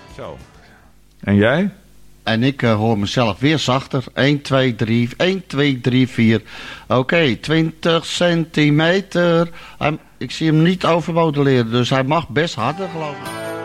Zo. En jij? En ik hoor mezelf weer zachter. 1, 2, 3, 1, 2, 3, 4. Oké, 20 centimeter. Ik zie hem niet overmodelleren, dus hij mag best harder, geloof ik.